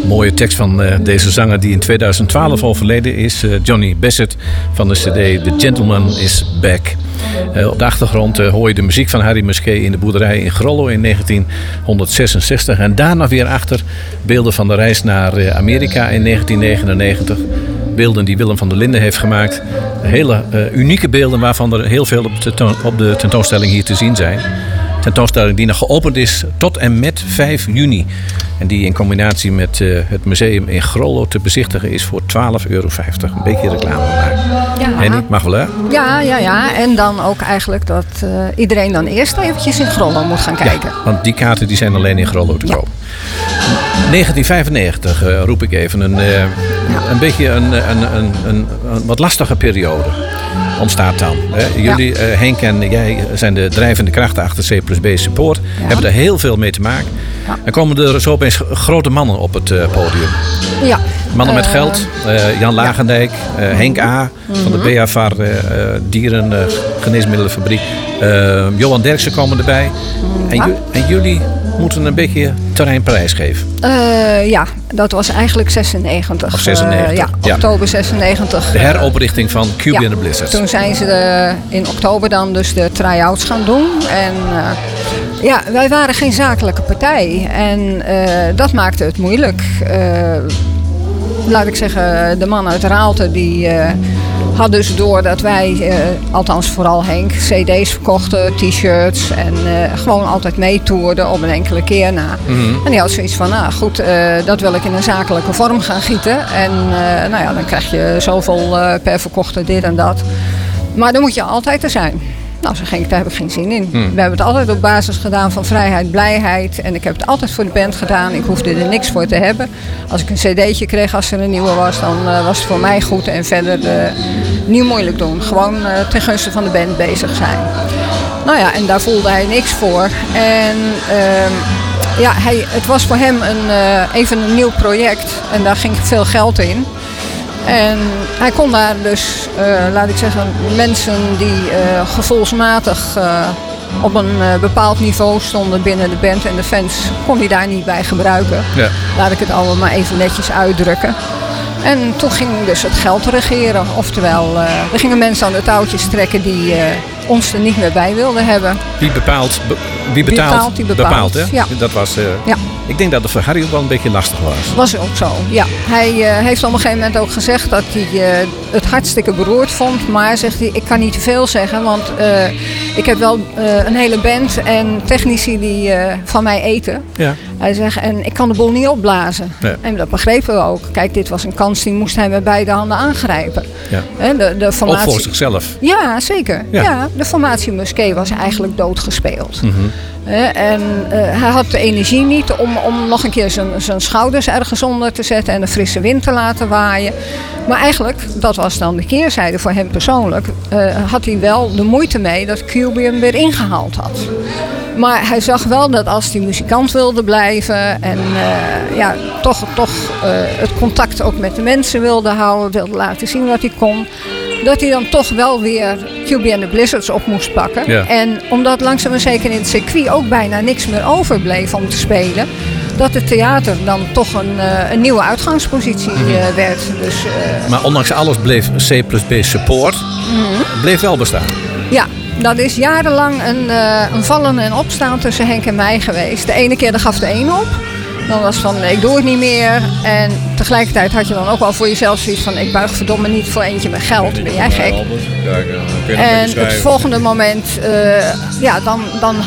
Mooie tekst van deze zanger die in 2012 overleden is. Johnny Bassett van de cd The Gentleman is Back. Op de achtergrond hoor je de muziek van Harry Musquet in de boerderij in Grollo in 1966. En daarna weer achter beelden van de reis naar Amerika in 1999. Beelden die Willem van der Linden heeft gemaakt. Hele unieke beelden waarvan er heel veel op de tentoonstelling hier te zien zijn. Tentoonstelling die nog geopend is tot en met 5 juni. En die in combinatie met het museum in Grollo te bezichtigen is voor €12,50. Een beetje reclame maken. Ja. Henny, mag wel hè? Ja. En dan ook eigenlijk dat iedereen dan eerst eventjes in Grollo moet gaan kijken. Ja, want die kaarten die zijn alleen in Grollo te koop. 1995 roep ik even. Een beetje een wat lastige periode ontstaat dan. Jullie, Henk en jij, zijn de drijvende krachten achter C+B Support. Hebben daar heel veel mee te maken. Ja. En komen er zo opeens grote mannen op het podium. Ja. Mannen met geld. Jan Lagendijk, Henk A. van de BAVAR Dieren Geneesmiddelenfabriek. Johan Derksen komen erbij. En jullie moeten een beetje terrein prijsgeven. Ja, dat was eigenlijk 96. Of 96. Oktober 96. De heroprichting van QB and the Blizzards. Toen zijn ze in oktober dan dus de try-outs gaan doen. En wij waren geen zakelijke partij. En dat maakte het moeilijk. Laat ik zeggen, de man uit Raalte die had dus door dat wij, althans vooral Henk, cd's verkochten, t-shirts en gewoon altijd meetoerden op een enkele keer na. Mm-hmm. En die had zoiets van, dat wil ik in een zakelijke vorm gaan gieten. En dan krijg je zoveel per verkochte dit en dat. Maar dan moet je altijd er zijn. Nou, daar heb ik geen zin in. We hebben het altijd op basis gedaan van vrijheid, blijheid. En ik heb het altijd voor de band gedaan. Ik hoefde er niks voor te hebben. Als ik een cd'tje kreeg, als er een nieuwe was, dan was het voor mij goed. En verder niet moeilijk doen. Gewoon ten gunste van de band bezig zijn. Nou ja, en daar voelde hij niks voor. En het was voor hem even een nieuw project. En daar ging veel geld in. En hij kon daar dus, laat ik zeggen, mensen die gevoelsmatig op een bepaald niveau stonden binnen de band en de fans, kon hij daar niet bij gebruiken. Ja. Laat ik het allemaal maar even netjes uitdrukken. En toen ging dus het geld regeren. Oftewel, er gingen mensen aan de touwtjes trekken die ons er niet meer bij wilden hebben. Wie betaalt, die bepaalt hè? Ja. Dat was, ik denk dat het voor Harry ook wel een beetje lastig was. Was ook zo, ja. Hij heeft op een gegeven moment ook gezegd dat hij het hartstikke beroerd vond. Maar zegt hij, ik kan niet te veel zeggen, want ik heb wel een hele band en technici die van mij eten. Ja. Hij zegt, en ik kan de boel niet opblazen. Ja. En dat begrepen we ook. Kijk, dit was een kans die moest hij met beide handen aangrijpen. Ja. De formatie... Ook voor zichzelf. Ja, zeker. Ja, de formatie Musquet was eigenlijk doodgespeeld. Mm-hmm. En hij had de energie niet om nog een keer zijn schouders ergens onder te zetten en een frisse wind te laten waaien. Maar eigenlijk, dat was dan de keerzijde voor hem persoonlijk, had hij wel de moeite mee dat QB hem weer ingehaald had. Maar hij zag wel dat als hij muzikant wilde blijven en toch het contact ook met de mensen wilde houden, wilde laten zien wat hij kon, dat hij dan toch wel weer QB and the Blizzards op moest pakken. Ja. En omdat langzaam en zeker in het circuit ook bijna niks meer overbleef om te spelen, dat het theater dan toch een nieuwe uitgangspositie werd. Dus, maar ondanks alles bleef C+B Support bleef wel bestaan. Ja, dat is jarenlang een vallen en opstaan tussen Henk en mij geweest. De ene keer gaf de een op. Dan was van, ik doe het niet meer. En tegelijkertijd had je dan ook wel voor jezelf zoiets van, ik buig verdomme niet voor eentje met geld. Ben jij gek? En het volgende moment, dan